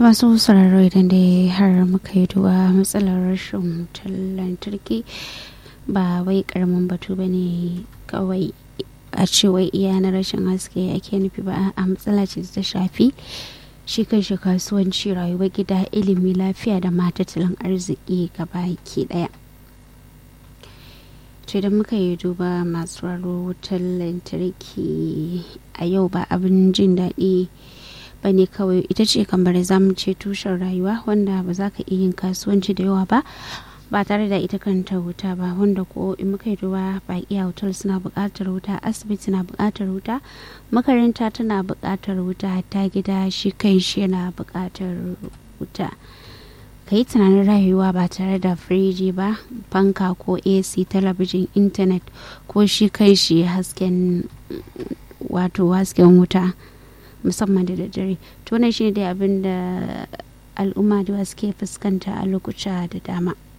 masu sauraro idan dai har muka yi duba matsalar rashin wutar lantarki ba wai karamin batu ba ne kawai a cewa iya na rashin haske ake nufi ba a matsala ce ta shafi shi kanshi kasuwanci rayuwar gida ilimi lafiya da ma tattalin arziki gaba ke daya. To idan muka yi duba masu raro wutar lantarki a yau ba abin jin daɗi ba ne kawai, ita ce kamar zamu ce tushen rayuwa wanda ba za ka iya yin kasuwanci da yawa ba tare da ita kanta wuta ba, wanda ko in muka yi duba baƙi a hotel suna buƙatar wuta, asibiti na buƙatar wuta, makaranta tana buƙatar wuta, hatta gida shi kan shi yana buƙatar wuta. Ka yi tunanin rayuwa ba tare da firiji ba, fanka ko AC, talabijin, intanet ko shi kan shi hasken wuta musamman da daddare. To wannan shi ne dai abin da al'umma da suke fuskanta a lokuta da dama.